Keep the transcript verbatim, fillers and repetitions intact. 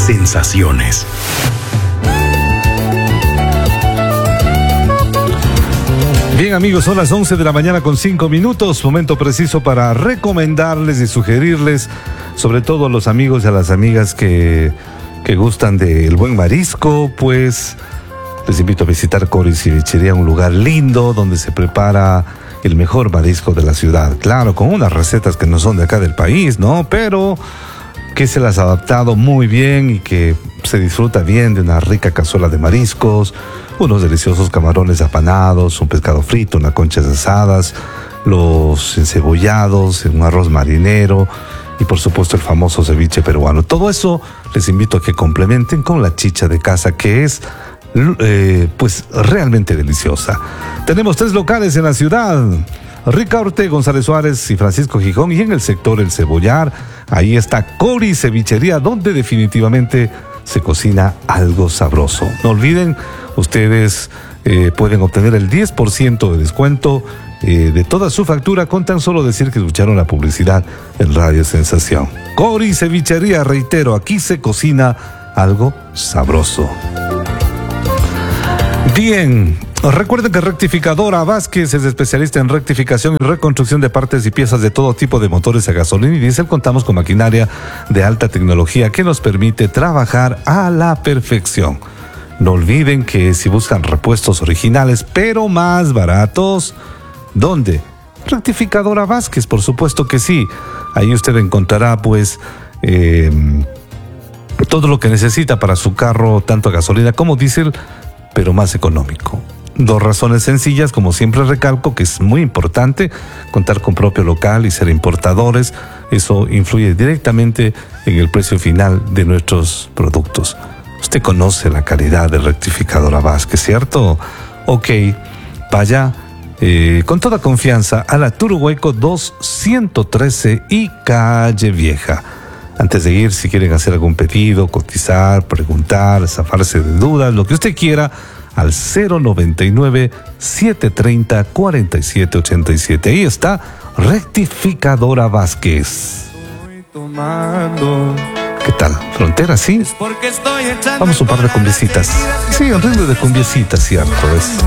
Sensaciones. Bien, amigos, son las once de la mañana con cinco minutos, momento preciso para recomendarles y sugerirles, sobre todo a los amigos y a las amigas que, que gustan del buen marisco, pues les invito a visitar Cori Cevichería, un lugar lindo donde se prepara el mejor marisco de la ciudad. Claro, con unas recetas que no son de acá del país, ¿no? Pero que se las ha adaptado muy bien y que se disfruta bien de una rica cazuela de mariscos, unos deliciosos camarones apanados, un pescado frito, unas conchas asadas, los encebollados, un arroz marinero y por supuesto el famoso ceviche peruano. Todo eso les invito a que complementen con la chicha de casa, que es eh, pues realmente deliciosa. Tenemos tres locales en la ciudad: Ricaurte, González Suárez y Francisco Gijón, y en el sector El Cebollar, ahí está Cori Cevichería, donde definitivamente se cocina algo sabroso. No olviden, ustedes eh, pueden obtener el diez por ciento de descuento eh, de toda su factura con tan solo decir que escucharon la publicidad en Radio Sensación. Cori Cevichería, reitero, aquí se cocina algo sabroso. Bien, recuerden que Rectificadora Vázquez es especialista en rectificación y reconstrucción de partes y piezas de todo tipo de motores a gasolina y diésel. Contamos con maquinaria de alta tecnología que nos permite trabajar a la perfección. No olviden que si buscan repuestos originales pero más baratos, ¿dónde? Rectificadora Vázquez, por supuesto que sí. Ahí usted encontrará pues eh, todo lo que necesita para su carro, tanto a gasolina como diésel, pero más económico. Dos razones sencillas, como siempre recalco, que es muy importante contar con propio local y ser importadores. Eso influye directamente en el precio final de nuestros productos. Usted conoce la calidad de Rectificadora Vázquez, ¿cierto? Ok, vaya eh, con toda confianza a la Turuhueco dos ciento trece y Calle Vieja. Antes de ir, si quieren hacer algún pedido, cotizar, preguntar, zafarse de dudas, lo que usted quiera, al cero noventa y nueve, setecientos treinta, cuarenta y siete ochenta y siete. Ahí está Rectificadora Vázquez. ¿Qué tal? ¿Frontera, sí? Vamos a un par de cumbiecitas. Sí, un ritmo de cumbiecitas, cierto. Es